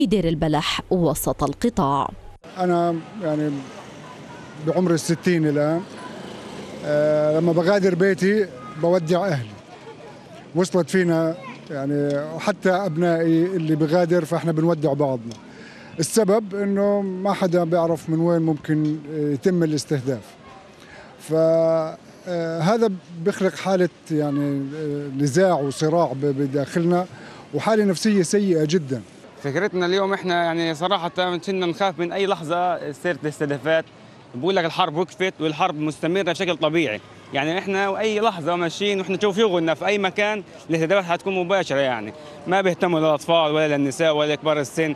دير البلح وسط القطاع. أنا يعني بعمر ال60 الآن، لما بغادر بيتي بودع أهلي. وصلت فينا يعني وحتى أبنائي اللي بغادر فإحنا بنودع بعضنا. السبب إنه ما حدا بيعرف من وين ممكن يتم الاستهداف. فهذا بيخلق حالة يعني نزاع وصراع بداخلنا وحالة نفسية سيئة جدا. فكرتنا اليوم احنا يعني صراحة كنا نخاف من أي لحظة تصير الاستهدافات. بقول لك الحرب وقفت والحرب مستمرة بشكل طبيعي، يعني احنا أي لحظة ماشيين واحنا نشوف شغلنا في أي مكان الاستهدافات حتكون مباشرة، يعني ما بيهتموا للأطفال ولا للنساء ولا كبار السن.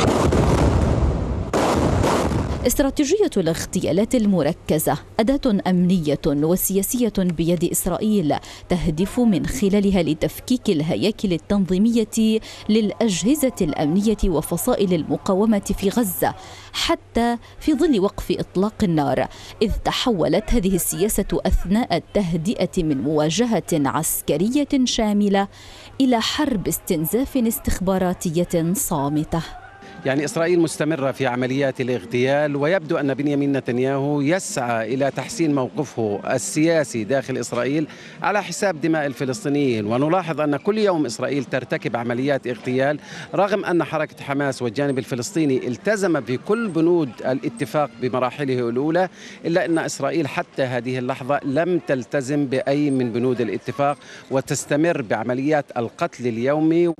استراتيجية الاغتيالات المركزة أداة أمنية وسياسية بيد إسرائيل تهدف من خلالها لتفكيك الهياكل التنظيمية للأجهزة الأمنية وفصائل المقاومة في غزة حتى في ظل وقف إطلاق النار، إذ تحولت هذه السياسة أثناء التهدئة من مواجهة عسكرية شاملة إلى حرب استنزاف استخباراتية صامتة. يعني إسرائيل مستمرة في عمليات الاغتيال، ويبدو أن بنيامين نتنياهو يسعى إلى تحسين موقفه السياسي داخل إسرائيل على حساب دماء الفلسطينيين. ونلاحظ أن كل يوم إسرائيل ترتكب عمليات اغتيال، رغم أن حركة حماس والجانب الفلسطيني التزم بكل بنود الاتفاق بمراحله الأولى، إلا أن إسرائيل حتى هذه اللحظة لم تلتزم بأي من بنود الاتفاق وتستمر بعمليات القتل اليومي.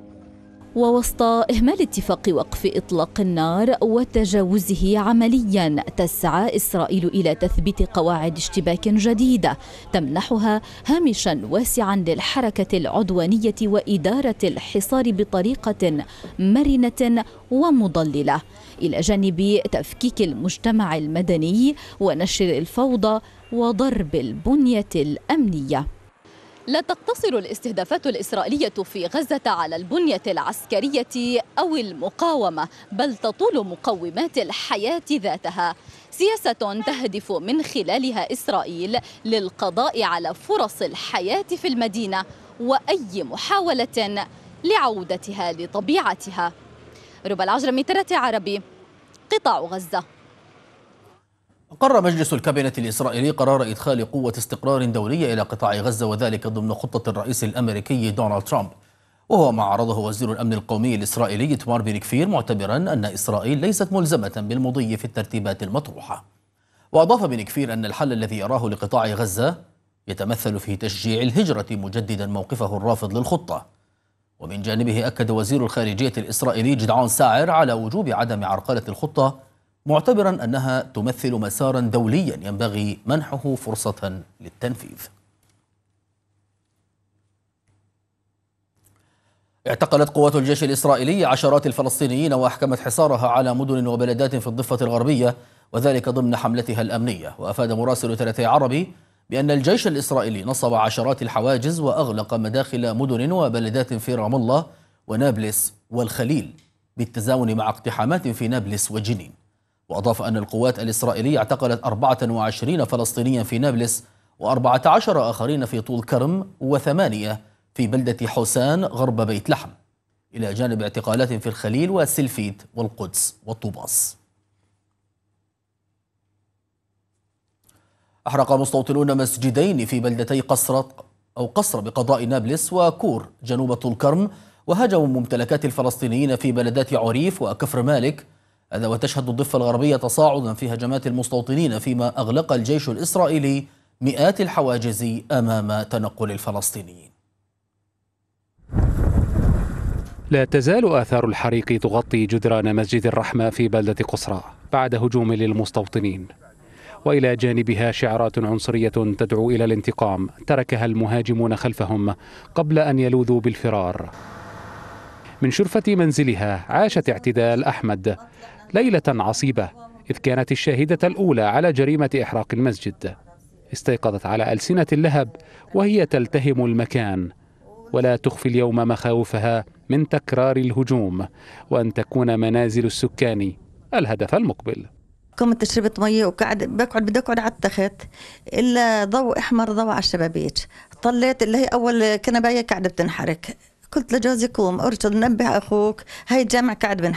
ووسط إهمال اتفاق وقف إطلاق النار وتجاوزه عمليا، تسعى إسرائيل إلى تثبيت قواعد اشتباك جديدة تمنحها هامشا واسعا للحركة العدوانية وإدارة الحصار بطريقة مرنة ومضللة، إلى جانب تفكيك المجتمع المدني ونشر الفوضى وضرب البنية الأمنية. لا تقتصر الاستهدافات الإسرائيلية في غزة على البنية العسكرية أو المقاومة، بل تطول مقومات الحياة ذاتها، سياسة تهدف من خلالها إسرائيل للقضاء على فرص الحياة في المدينة وأي محاولة لعودتها لطبيعتها. ربى العجرمي، ترى عربي، قطاع غزة. قرر مجلس الكابينة الإسرائيلي قرار إدخال قوة استقرار دولية إلى قطاع غزة، وذلك ضمن خطة الرئيس الأمريكي دونالد ترامب، وهو ما عرضه وزير الأمن القومي الإسرائيلي إتمار بن كفير، معتبرا أن إسرائيل ليست ملزمة بالمضي في الترتيبات المطروحة. وأضاف بن كفير أن الحل الذي يراه لقطاع غزة يتمثل في تشجيع الهجرة، مجددا موقفه الرافض للخطة. ومن جانبه أكد وزير الخارجية الإسرائيلي جدعون ساعر على وجوب عدم عرقلة الخطة، معتبرا أنها تمثل مسارا دوليا ينبغي منحه فرصة للتنفيذ. اعتقلت قوات الجيش الإسرائيلي عشرات الفلسطينيين وأحكمت حصارها على مدن وبلدات في الضفة الغربية، وذلك ضمن حملتها الأمنية. وأفاد مراسل 3 عربي بأن الجيش الإسرائيلي نصب عشرات الحواجز وأغلق مداخل مدن وبلدات في رام الله ونابلس والخليل، بالتزامن مع اقتحامات في نابلس وجنين. وأضاف أن القوات الإسرائيلية اعتقلت 24 فلسطينيا في نابلس و14 آخرين في طول كرم و8 في بلدة حسان غرب بيت لحم، إلى جانب اعتقالات في الخليل وسلفيت والقدس والطوباس. أحرق مستوطنون مسجدين في بلدتي قصر بقضاء نابلس وكور جنوب طول كرم، وهاجموا ممتلكات الفلسطينيين في بلدات عريف وكفر مالك. هذا وتشهد الضفة الغربية تصاعدا في هجمات المستوطنين، فيما أغلق الجيش الإسرائيلي مئات الحواجز أمام تنقل الفلسطينيين. لا تزال آثار الحريق تغطي جدران مسجد الرحمة في بلدة قصرى بعد هجوم للمستوطنين، وإلى جانبها شعارات عنصرية تدعو إلى الانتقام تركها المهاجمون خلفهم قبل أن يلوذوا بالفرار. من شرفة منزلها عاشت اعتدال أحمد ليلة عصيبة، إذ كانت الشاهدة الأولى على جريمة إحراق المسجد. استيقظت على ألسنة اللهب وهي تلتهم المكان، ولا تخفي اليوم مخاوفها من تكرار الهجوم وأن تكون منازل السكان الهدف المقبل. قمت شربت مية بدي أقعد على التخت، إلا ضوء أحمر ضوء على الشبابيك. طليت اللي هي أول كنباية قاعدة بتنحرق، قلت لجوزي قوم ارشد نبه اخوك، هاي الجامع قاعد